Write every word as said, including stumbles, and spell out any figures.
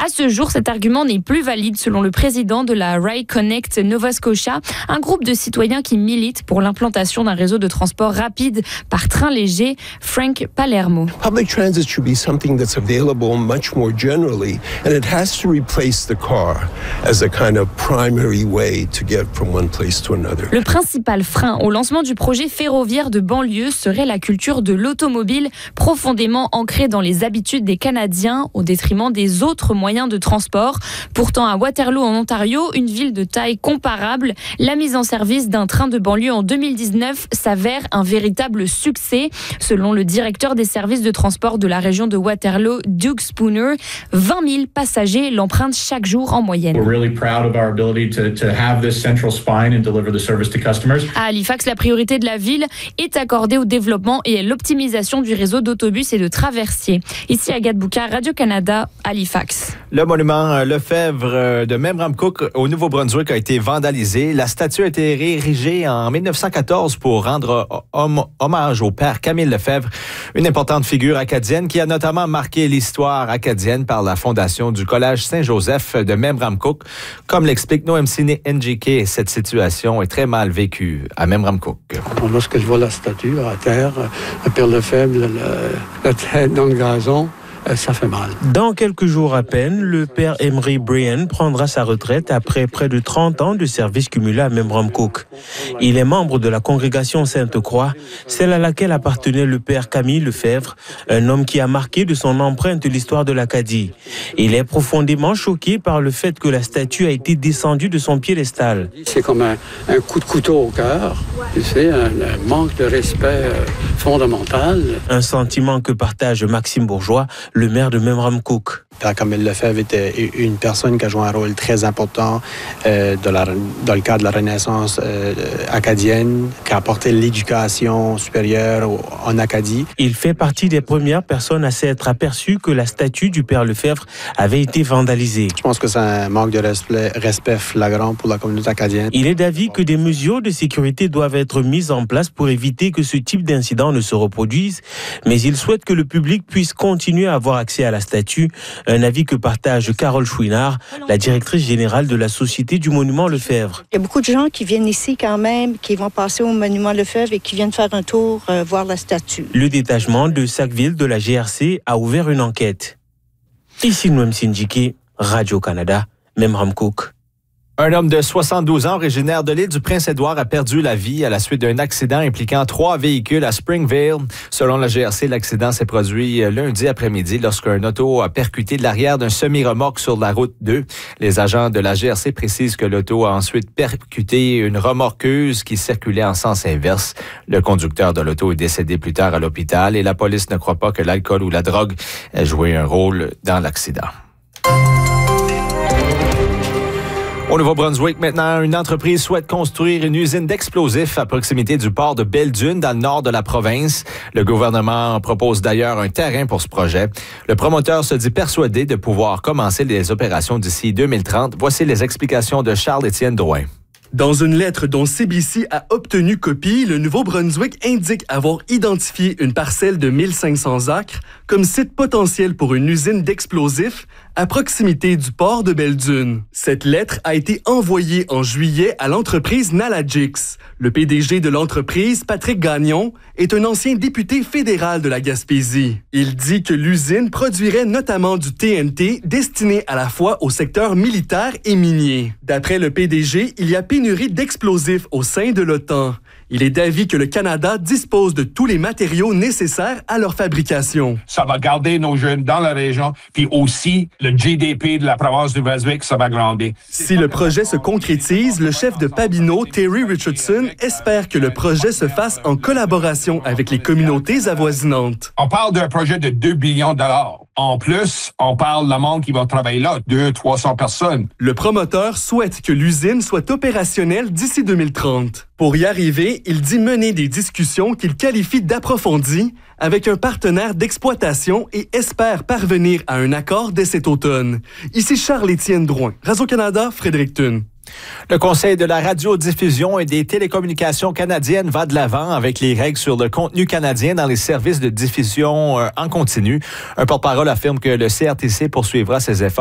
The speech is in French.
À ce jour, cet argument n'est plus valide selon le président de la Rail Connect Nova Scotia, un groupe de citoyens qui militent pour l'implantation d'un réseau de transport rapide par train léger. Frank Palermo. Public transit should be something that's available much more generally, and it has to replace the car as a kind of primary way to get from one place to another. Le principal frein au lancement du projet ferroviaire de banlieue serait la culture de l'automobile, profondément ancrée dans les habitudes des Canadiens au détriment des autres moyens de transport. Pourtant, à Waterloo, en Ontario, une ville de taille comparable, la mise en service d'un train de banlieue en deux mille dix-neuf s'avère un véritable succès. Selon le directeur des services de transport de la région de Waterloo, Doug Spooner, vingt mille passagers l'empruntent chaque jour en moyenne. We're really proud of our ability to, to have this central spine and deliver the service to customers. À Halifax, la priorité de la ville est accordée au développement et à l'optimisation du réseau d'autobus et de traversiers. Ici, Agathe Boucard, Radio-Canada, Halifax. Le monument Lefebvre de Memramcook au Nouveau-Brunswick a été vandalisé. La statue a été érigée en mille neuf cent quatorze pour rendre hom- hommage au père Camille Lefebvre, une importante figure acadienne qui a notamment marqué l'histoire acadienne par la fondation du Collège Saint-Joseph de Memramcook. Comme l'explique Noam Sine Njike, cette situation est très mal vécue à Memramcook. Lorsque je vois la statue à terre, le père Lefebvre, la, la tête dans le gazon, ça fait mal. Dans quelques jours à peine, le père Emery Brian prendra sa retraite après près de trente ans de service cumulé à Memramcook. Il est membre de la congrégation Sainte-Croix, celle à laquelle appartenait le père Camille Lefebvre, un homme qui a marqué de son empreinte l'histoire de l'Acadie. Il est profondément choqué par le fait que la statue a été descendue de son piédestal. C'est comme un, un coup de couteau au cœur, tu sais, un, un manque de respect fondamental. Un sentiment que partage Maxime Bourgeois, le maire de Memramcook. Père Camille Lefebvre était une personne qui a joué un rôle très important euh, de la, dans le cadre de la Renaissance euh, acadienne, qui a apporté l'éducation supérieure en Acadie. Il fait partie des premières personnes à s'être aperçu que la statue du père Lefebvre avait été vandalisée. Je pense que c'est un manque de respect, respect flagrant pour la communauté acadienne. Il est d'avis que des mesures de sécurité doivent être mises en place pour éviter que ce type d'incident ne se reproduise, mais il souhaite que le public puisse continuer à avoir accès à la statue. Un avis que partage Carole Chouinard, la directrice générale de la Société du Monument Lefebvre. Il y a beaucoup de gens qui viennent ici quand même, qui vont passer au Monument Lefebvre et qui viennent faire un tour euh, voir la statue. Le détachement de Sackville de la G R C a ouvert une enquête. Ici Noam Sindjiki, Radio-Canada, Memramcook. Un homme de soixante-douze ans, originaire de l'île du Prince-Édouard, a perdu la vie à la suite d'un accident impliquant trois véhicules à Springvale. Selon la G R C, l'accident s'est produit lundi après-midi lorsqu'un auto a percuté l'arrière d'un semi-remorque sur la route deux. Les agents de la G R C précisent que l'auto a ensuite percuté une remorqueuse qui circulait en sens inverse. Le conducteur de l'auto est décédé plus tard à l'hôpital et la police ne croit pas que l'alcool ou la drogue ait joué un rôle dans l'accident. Au Nouveau-Brunswick, maintenant, une entreprise souhaite construire une usine d'explosifs à proximité du port de Belle-Dune, dans le nord de la province. Le gouvernement propose d'ailleurs un terrain pour ce projet. Le promoteur se dit persuadé de pouvoir commencer les opérations d'ici deux mille trente. Voici les explications de Charles-Étienne Drouin. Dans une lettre dont C B C a obtenu copie, le Nouveau-Brunswick indique avoir identifié une parcelle de mille cinq cents acres comme site potentiel pour une usine d'explosifs à proximité du port de Belle-Dune. Cette lettre a été envoyée en juillet à l'entreprise Nalagix. Le P D G de l'entreprise, Patrick Gagnon, est un ancien député fédéral de la Gaspésie. Il dit que l'usine produirait notamment du T N T destiné à la fois au secteur militaire et minier. D'après le P D G, il y a pénurie d'explosifs au sein de l'OTAN. Il est d'avis que le Canada dispose de tous les matériaux nécessaires à leur fabrication. Ça va garder nos jeunes dans la région, puis aussi le G D P de la province du Brunswick, ça va grandir. Si le projet se concrétise, le chef de Pabineau, Terry Richardson, espère que le projet se fasse en collaboration avec les communautés avoisinantes. On parle d'un projet de deux millions de dollars. En plus, on parle de monde qui va travailler là, deux à trois cents personnes. Le promoteur souhaite que l'usine soit opérationnelle d'ici deux mille trente. Pour y arriver, il dit mener des discussions qu'il qualifie d'approfondies avec un partenaire d'exploitation et espère parvenir à un accord dès cet automne. Ici Charles-Étienne Drouin, Radio-Canada, Fredericton. Le Conseil de la radiodiffusion et des télécommunications canadiennes va de l'avant avec les règles sur le contenu canadien dans les services de diffusion en continu. Un porte-parole affirme que le C R T C poursuivra ses efforts